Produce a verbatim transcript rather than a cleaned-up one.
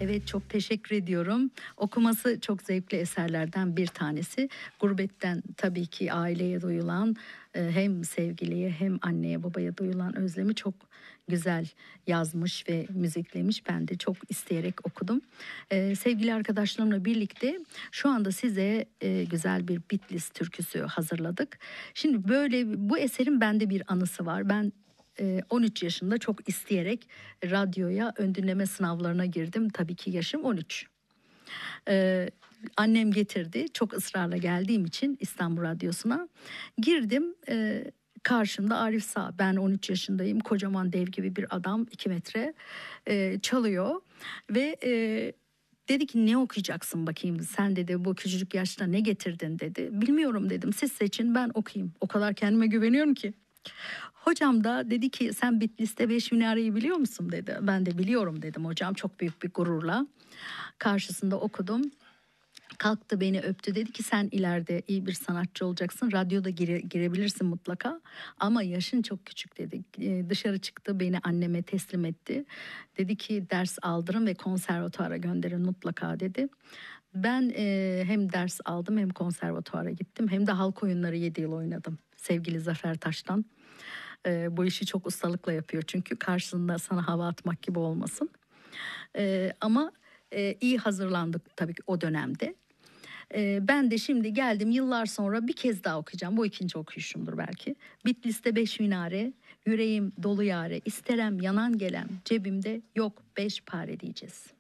Evet, çok teşekkür ediyorum. Okuması çok zevkli eserlerden bir tanesi. Gurbetten tabii ki aileye duyulan e, hem sevgiliye hem anneye babaya duyulan özlemi çok güzel yazmış ve müziklemiş. Ben de çok isteyerek okudum. E, sevgili arkadaşlarımla birlikte şu anda size e, güzel bir Bitlis türküsü hazırladık. Şimdi böyle bu eserin bende bir anısı var. Ben e, on üç yaşında çok isteyerek radyoya ön dinleme sınavlarına girdim. Tabii ki yaşım on üç. Ee, Annem getirdi. Çok ısrarla geldiğim için İstanbul Radyosu'na girdim. Ee, karşımda Arif Sağ. Ben on üç yaşındayım. Kocaman dev gibi bir adam, iki metre Ee, çalıyor ve e, dedi ki ne okuyacaksın bakayım, sen dedi bu küçücük yaşta ne getirdin dedi. Bilmiyorum dedim, siz seçin ben okuyayım. O kadar kendime güveniyorum ki. Hocam da dedi ki sen Bitlis'te beş minareyi biliyor musun dedi. Ben de biliyorum dedim hocam, çok büyük bir gururla. Karşısında okudum. Kalktı beni öptü, dedi ki sen ileride iyi bir sanatçı olacaksın. Radyoda gire, girebilirsin mutlaka ama yaşın çok küçük dedi. Ee, dışarı çıktı, beni anneme teslim etti. Dedi ki ders aldırın ve konservatuara gönderin mutlaka dedi. Ben e, hem ders aldım hem konservatuara gittim hem de halk oyunları yedi yıl oynadım. Sevgili Zafer Taş'tan. E, bu işi çok ustalıkla yapıyor çünkü karşısında sana hava atmak gibi olmasın. E, ama e, iyi hazırlandık tabii ki o dönemde. E, ben de şimdi geldim yıllar sonra bir kez daha okuyacağım. Bu ikinci okuyuşumdur belki. Bitlis'te beş minare, yüreğim dolu yare, isterem yanan gelem, cebimde yok beş pare diyeceğiz.